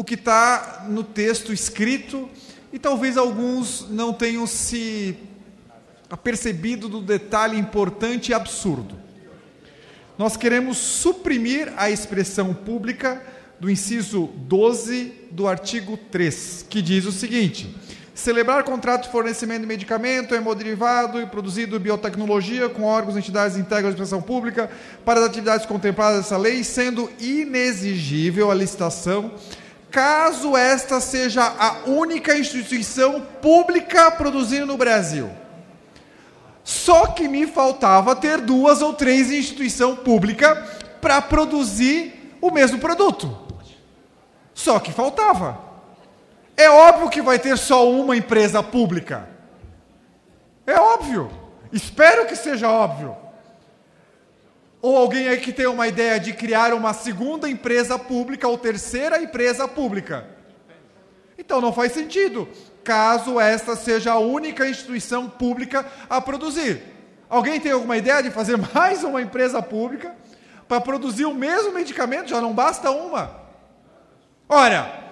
o que está no texto escrito e talvez alguns não tenham se apercebido do detalhe importante e absurdo. Nós queremos suprimir a expressão pública do inciso 12 do artigo 3, que diz o seguinte: celebrar contrato de fornecimento de medicamento, hemoderivado e produzido biotecnologia com órgãos e entidades integrais de expressão pública para as atividades contempladas nessa lei, sendo inexigível a licitação, caso esta seja a única instituição pública produzindo no Brasil. Só que me faltava ter 2 ou 3 instituições públicas para produzir o mesmo produto. Só que faltava. É óbvio que vai ter só uma empresa pública. É óbvio. Espero que seja óbvio. Ou alguém aí que tem uma ideia de criar uma segunda empresa pública ou terceira empresa pública. Então não faz sentido, caso esta seja a única instituição pública a produzir. Alguém tem alguma ideia de fazer mais uma empresa pública para produzir o mesmo medicamento? Já não basta uma. Ora,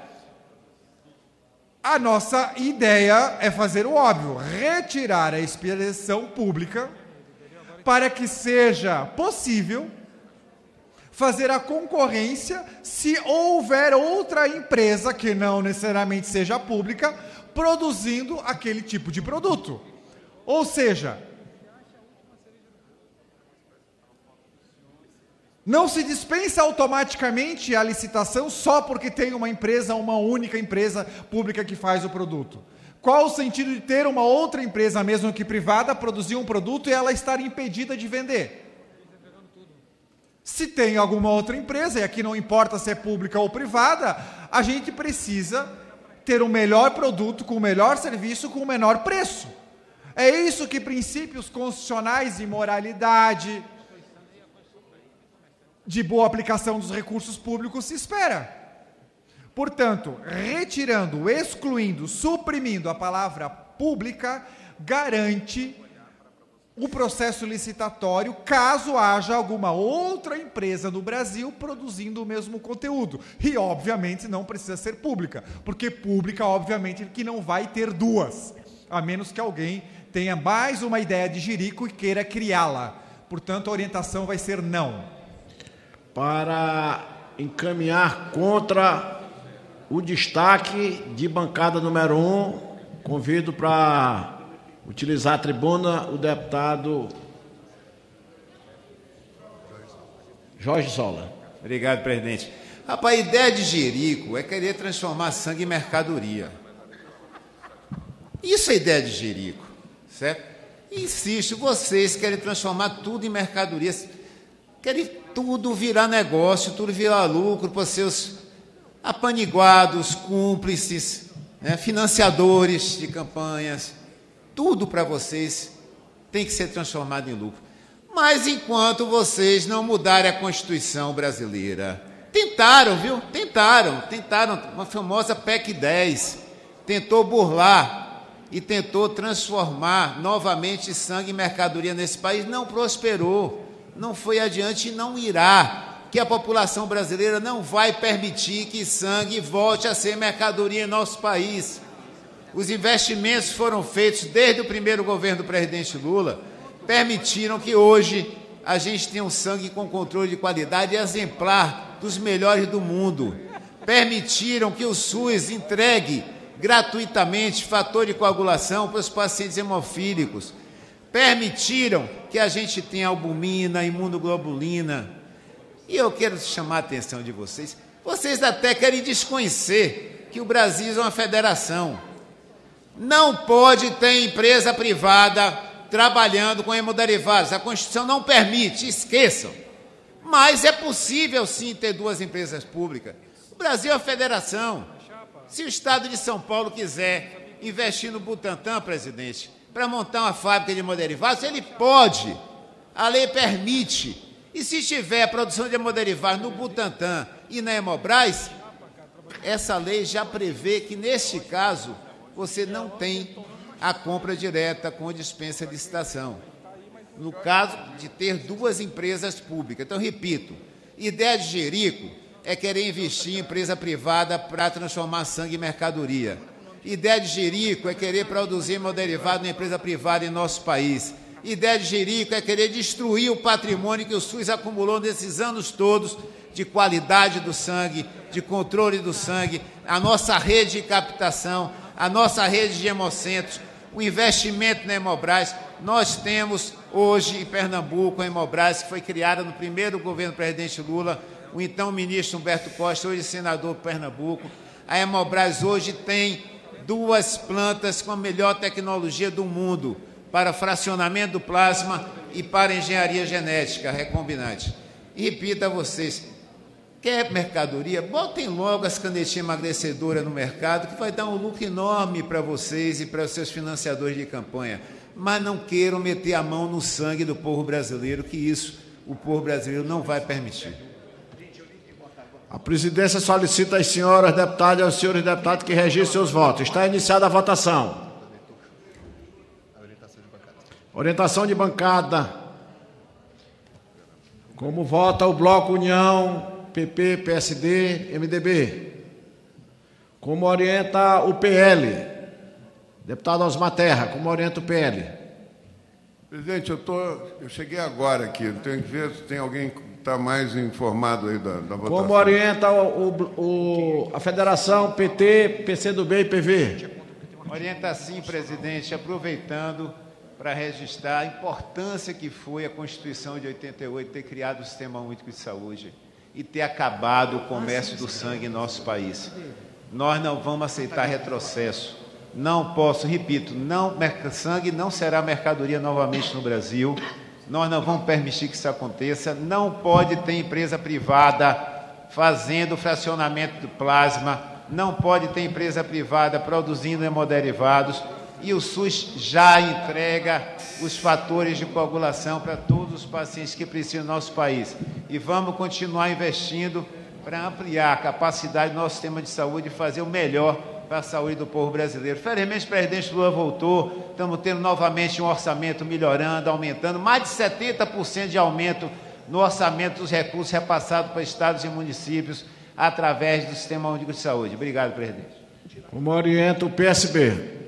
a nossa ideia é fazer o óbvio, retirar a expressão pública para que seja possível fazer a concorrência se houver outra empresa, que não necessariamente seja pública, produzindo aquele tipo de produto. Ou seja, não se dispensa automaticamente a licitação só porque tem uma empresa, uma única empresa pública que faz o produto. Qual o sentido de ter uma outra empresa, mesmo que privada, produzir um produto e ela estar impedida de vender? Se tem alguma outra empresa, e aqui não importa se é pública ou privada, a gente precisa ter o melhor produto, com o melhor serviço, com o menor preço. É isso que princípios constitucionais de moralidade, de boa aplicação dos recursos públicos se espera. Portanto, retirando, excluindo, suprimindo a palavra pública, garante o processo licitatório, caso haja alguma outra empresa no Brasil produzindo o mesmo conteúdo. E, obviamente, não precisa ser pública, porque pública, obviamente, que não vai ter 2, a menos que alguém tenha mais uma ideia de jirico e queira criá-la. Portanto, a orientação vai ser não. Para encaminhar contra o destaque de bancada número 1, convido para utilizar a tribuna o deputado Jorge Sola. Obrigado, presidente. Rapaz, a ideia de jirico é querer transformar sangue em mercadoria. Isso é ideia de jirico, certo? Insisto, vocês querem transformar tudo em mercadoria, querem tudo virar negócio, tudo virar lucro para seus apaniguados, cúmplices, né, financiadores de campanhas. Tudo para vocês tem que ser transformado em lucro. Mas enquanto vocês não mudarem a Constituição brasileira, tentaram, viu? Tentaram, uma famosa PEC 10, tentou burlar e tentou transformar novamente sangue em mercadoria nesse país, não prosperou, não foi adiante e não irá, que a população brasileira não vai permitir que sangue volte a ser mercadoria em nosso país. Os investimentos foram feitos desde o primeiro governo do presidente Lula, permitiram que hoje a gente tenha um sangue com controle de qualidade exemplar dos melhores do mundo. Permitiram que o SUS entregue gratuitamente fator de coagulação para os pacientes hemofílicos. Permitiram que a gente tenha albumina, imunoglobulina. E eu quero chamar a atenção de vocês. Vocês até querem desconhecer que o Brasil é uma federação. Não pode ter empresa privada trabalhando com hemoderivados. A Constituição não permite, esqueçam. Mas é possível, sim, ter 2 empresas públicas. O Brasil é uma federação. Se o Estado de São Paulo quiser investir no Butantan, presidente, para montar uma fábrica de hemoderivados, ele pode. A lei permite. E se tiver produção de hemoderivados no Butantan e na Hemobras, essa lei já prevê que, neste caso, você não tem a compra direta com dispensa de licitação, no caso de ter 2 empresas públicas. Então, repito, ideia de jerico é querer investir em empresa privada para transformar sangue em mercadoria. Ideia de jirico é querer produzir hemoderivado na empresa privada em nosso país. Ideia de jirico é querer destruir o patrimônio que o SUS acumulou nesses anos todos de qualidade do sangue, de controle do sangue, a nossa rede de captação, a nossa rede de hemocentros, o investimento na Hemobras. Nós temos hoje em Pernambuco a Hemobras, que foi criada no primeiro governo do presidente Lula, o então ministro Humberto Costa, hoje senador de Pernambuco. A Hemobras hoje tem 2 plantas com a melhor tecnologia do mundo para fracionamento do plasma e para engenharia genética recombinante. E repito a vocês, quer mercadoria? Botem logo as canetinhas emagrecedoras no mercado, que vai dar um lucro enorme para vocês e para os seus financiadores de campanha. Mas não queiram meter a mão no sangue do povo brasileiro, que isso o povo brasileiro não vai permitir. A presidência solicita às senhoras deputadas e aos senhores deputados que registrem seus votos. Está iniciada a votação. Orientação de bancada. Como vota o Bloco União, PP, PSD, MDB? Como orienta o PL? Deputado Osmar Terra, como orienta o PL? Presidente, eu cheguei agora aqui, eu tenho que ver se tem alguém que está mais informado aí da votação. Como orienta a Federação, PT, PCdoB e PV? Orienta sim, presidente, aproveitando para registrar a importância que foi a Constituição de 88 ter criado o Sistema Único de Saúde e ter acabado o comércio do sangue em nosso país. Nós não vamos aceitar retrocesso. Não posso, repito, sangue não será mercadoria novamente no Brasil. Nós não vamos permitir que isso aconteça. Não pode ter empresa privada fazendo fracionamento do plasma. Não pode ter empresa privada produzindo hemoderivados. E o SUS já entrega os fatores de coagulação para todos os pacientes que precisam no nosso país. E vamos continuar investindo para ampliar a capacidade do nosso sistema de saúde e fazer o melhor para a saúde do povo brasileiro. Felizmente, o presidente Lula voltou, estamos tendo novamente um orçamento melhorando, aumentando, mais de 70% de aumento no orçamento dos recursos repassados para estados e municípios através do Sistema Único de Saúde. Obrigado, presidente. Como orienta o PSB?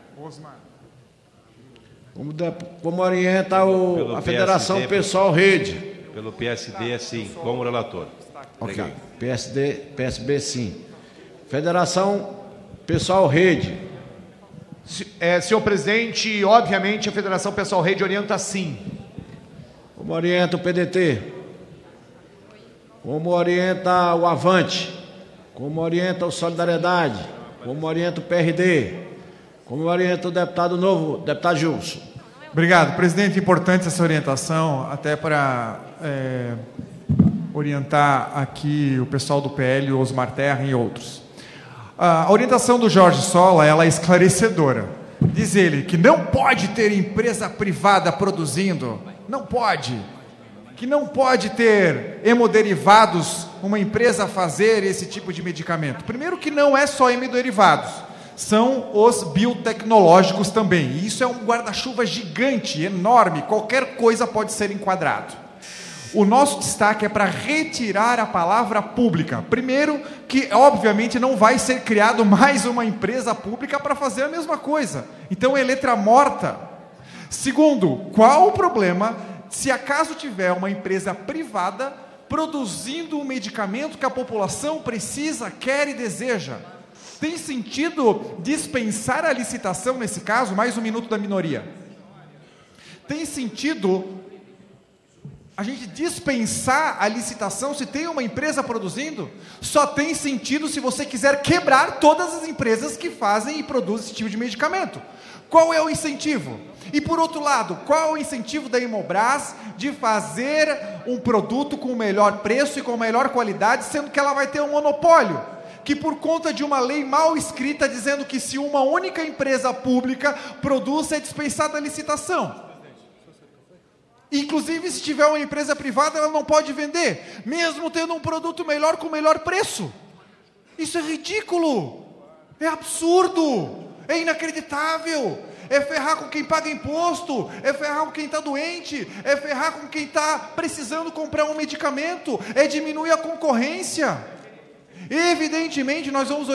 Como orienta a Federação PSD, Pessoal Rede? Pelo PSD, sim, como relator. Ok. PSB, sim. Federação Pessoal Rede. Senhor presidente, obviamente a Federação Pessoal Rede orienta sim. Como orienta o PDT? Como orienta o Avante? Como orienta o Solidariedade? Como orienta o PRD? Como orienta o deputado novo, deputado Gilson? Obrigado, presidente. Importante essa orientação, até para orientar aqui o pessoal do PL, o Osmar Terra e outros. A orientação do Jorge Sola, ela é esclarecedora. Diz ele que não pode ter empresa privada produzindo, não pode. Que não pode ter hemoderivados, uma empresa fazer esse tipo de medicamento. Primeiro que não é só hemoderivados, são os biotecnológicos também. E isso é um guarda-chuva gigante, enorme, qualquer coisa pode ser enquadrado. O nosso destaque é para retirar a palavra pública. Primeiro, que obviamente não vai ser criado mais uma empresa pública para fazer a mesma coisa. Então é letra morta. Segundo, qual o problema se acaso tiver uma empresa privada produzindo um medicamento que a população precisa, quer e deseja? Tem sentido dispensar a licitação nesse caso? Mais um minuto da minoria. Tem sentido a gente dispensar a licitação se tem uma empresa produzindo? Só tem sentido se você quiser quebrar todas as empresas que fazem e produzem esse tipo de medicamento. Qual é o incentivo? E por outro lado, qual é o incentivo da Hemobras de fazer um produto com o melhor preço e com melhor qualidade, sendo que ela vai ter um monopólio? Que por conta de uma lei mal escrita dizendo que se uma única empresa pública produz, é dispensada a licitação. Inclusive, se tiver uma empresa privada, ela não pode vender, mesmo tendo um produto melhor com melhor preço. Isso é ridículo, é absurdo, é inacreditável, é ferrar com quem paga imposto, é ferrar com quem está doente, é ferrar com quem está precisando comprar um medicamento, é diminuir a concorrência. Evidentemente, nós vamos